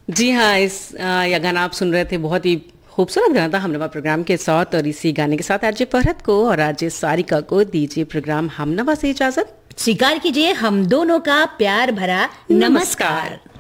जी हाँ, यह गाना आप सुन रहे थे। बहुत ही खूबसूरत गाना था हमनवा प्रोग्राम के साथ। और इसी गाने के साथ आरजे फरहत को और आरजे सारिका को दीजिए प्रोग्राम हमनवा से इजाजत। स्वीकार कीजिए हम दोनों का प्यार भरा नमस्कार।